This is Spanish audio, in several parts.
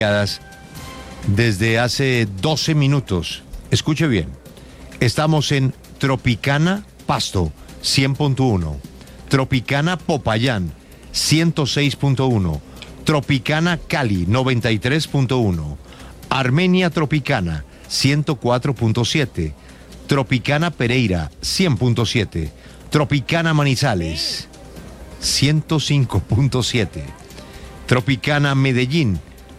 Desde hace 12 minutos. Escuche bien. Estamos en Tropicana Pasto 100.1, Tropicana Popayán 106.1, Tropicana Cali 93.1, Armenia Tropicana 104.7, Tropicana Pereira 100.7, Tropicana Manizales 105.7, Tropicana Medellín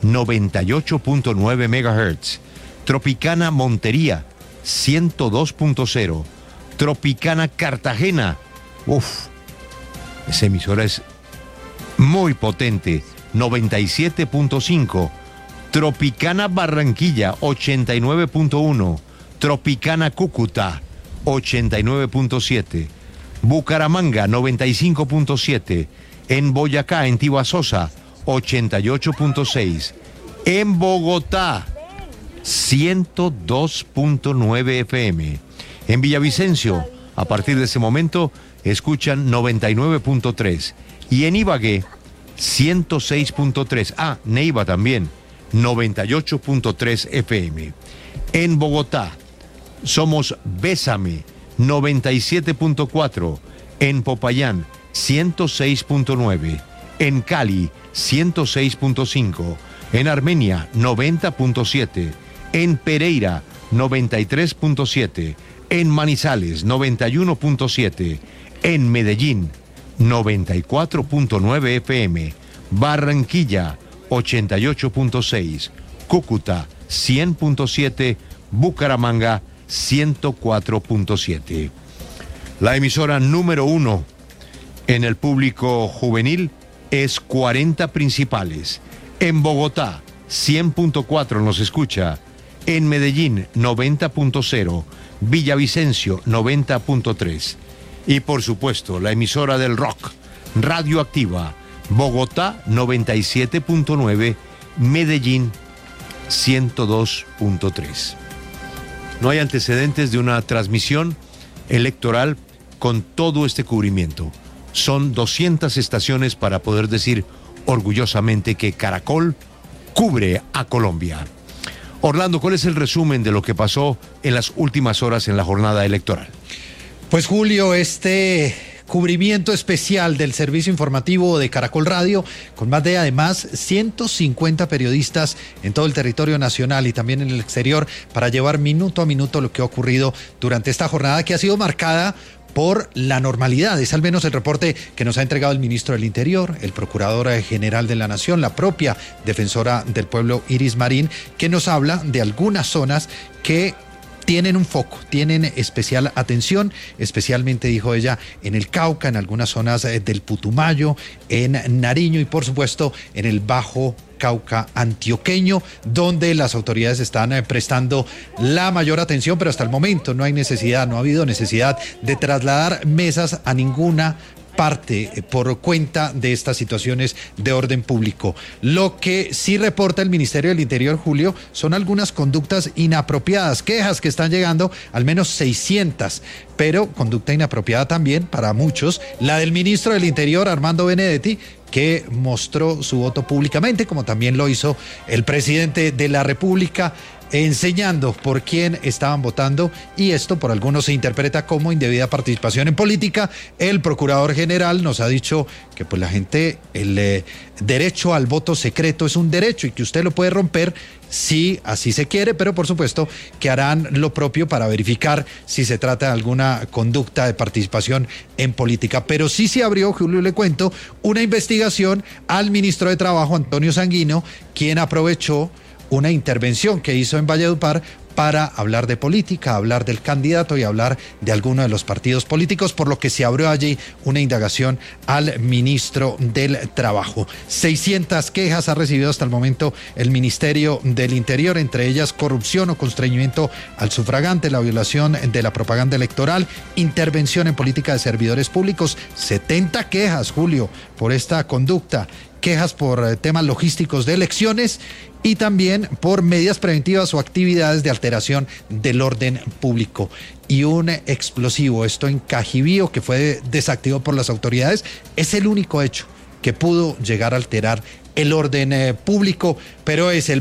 98.9 MHz, Tropicana Montería 102.0, Tropicana Cartagena, esa emisora es muy potente, 97.5, Tropicana Barranquilla 89.1, Tropicana Cúcuta 89.7, Bucaramanga 95.7, en Boyacá, en Tibasosa 88.6, en Bogotá 102.9 FM, en Villavicencio a partir de ese momento escuchan 99.3 y en Ibagué 106.3, Neiva también 98.3 FM. En Bogotá somos Bésame 97.4, en Popayán 106.9, en Cali 106.5, en Armenia 90.7, en Pereira 93.7, en Manizales 91.7, en Medellín 94.9 FM, Barranquilla 88.6, Cúcuta 100.7, Bucaramanga 104.7. La emisora número 1 en el público juvenil es 40 Principales. En Bogotá 100.4 nos escucha, en Medellín 90.0, Villavicencio 90.3 y por supuesto la emisora del rock, Radioactiva, Bogotá 97.9, Medellín 102.3. No hay antecedentes de una transmisión electoral con todo este cubrimiento. Son 200 estaciones para poder decir orgullosamente que Caracol cubre a Colombia. Orlando, ¿cuál es el resumen de lo que pasó en las últimas horas en la jornada electoral? Pues Julio, este cubrimiento especial del servicio informativo de Caracol Radio, con más de además 150 periodistas en todo el territorio nacional y también en el exterior, para llevar minuto a minuto lo que ha ocurrido durante esta jornada que ha sido marcada por la normalidad. Es al menos el reporte que nos ha entregado el ministro del Interior, el procurador general de la Nación, la propia defensora del pueblo Iris Marín, que nos habla de algunas zonas que tienen un foco, tienen especial atención, especialmente, dijo ella, en el Cauca, en algunas zonas del Putumayo, en Nariño y por supuesto en el Bajo Cauca antioqueño, donde las autoridades están prestando la mayor atención, pero hasta el momento no ha habido necesidad de trasladar mesas a ninguna parte por cuenta de estas situaciones de orden público. Lo que sí reporta el Ministerio del Interior, Julio, son algunas conductas inapropiadas, quejas que están llegando, al menos 600, pero conducta inapropiada también para muchos, la del ministro del Interior, Armando Benedetti, que mostró su voto públicamente, como también lo hizo el presidente de la República, enseñando por quién estaban votando, y esto por algunos se interpreta como indebida participación en política. El procurador general nos ha dicho que pues la gente, el derecho al voto secreto es un derecho y que usted lo puede romper si así se quiere, pero por supuesto que harán lo propio para verificar si se trata de alguna conducta de participación en política. Pero sí se abrió, Julio, le cuento, una investigación al ministro de Trabajo, Antonio Sanguino, quien aprovechó una intervención que hizo en Valledupar para hablar de política, hablar del candidato y hablar de alguno de los partidos políticos, por lo que se abrió allí una indagación al ministro del Trabajo. 600 quejas ha recibido hasta el momento el Ministerio del Interior, entre ellas corrupción o constreñimiento al sufragante, la violación de la propaganda electoral, intervención en política de servidores públicos. 70 quejas, Julio, por esta conducta. Quejas por temas logísticos de elecciones y también por medidas preventivas o actividades de alteración del orden público. Y un explosivo, esto en Cajibío, que fue desactivado por las autoridades, es el único hecho que pudo llegar a alterar el orden público, pero es el